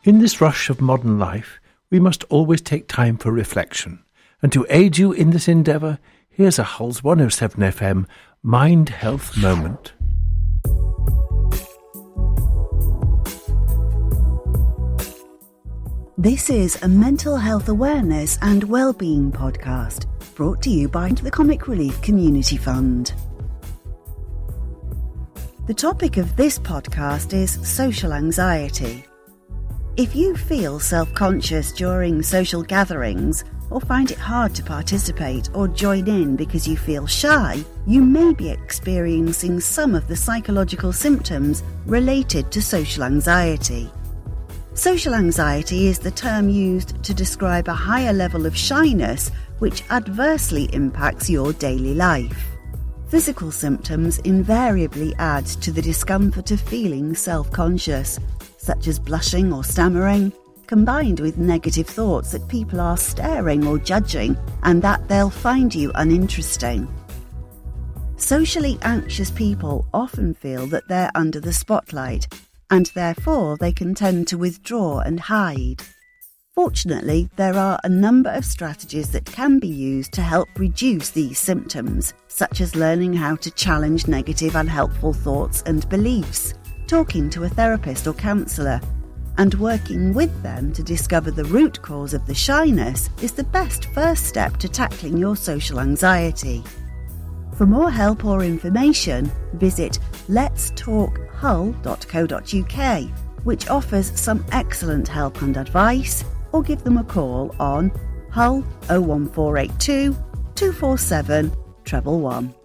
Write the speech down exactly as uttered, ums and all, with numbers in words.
In this rush of modern life, we must always take time for reflection. And to aid you in this endeavour, here's a Hull's one oh seven F M Mind Health Moment. This is a mental health awareness and wellbeing podcast brought to you by the Comic Relief Community Fund. The topic of this podcast is social anxiety. If you feel self-conscious during social gatherings or find it hard to participate or join in because you feel shy, you may be experiencing some of the psychological symptoms related to social anxiety. Social anxiety is the term used to describe a higher level of shyness which adversely impacts your daily life. Physical symptoms invariably add to the discomfort of feeling self-conscious, such as blushing or stammering, combined with negative thoughts that people are staring or judging and that they'll find you uninteresting. Socially anxious people often feel that they're under the spotlight, and therefore they can tend to withdraw and hide. Fortunately, there are a number of strategies that can be used to help reduce these symptoms, such as learning how to challenge negative unhelpful thoughts and beliefs, talking to a therapist or counsellor, and working with them to discover the root cause of the shyness is the best first step to tackling your social anxiety. For more help or information, visit lets talk hull dot co dot uk, which offers some excellent help and advice, or give them a call on Hull oh one four eight two, two four seven, one one one.